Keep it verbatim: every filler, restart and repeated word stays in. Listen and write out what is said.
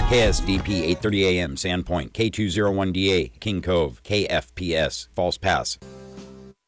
K S D P eight thirty A M, Sandpoint, K two oh one D A, King Cove, K F P S, False Pass.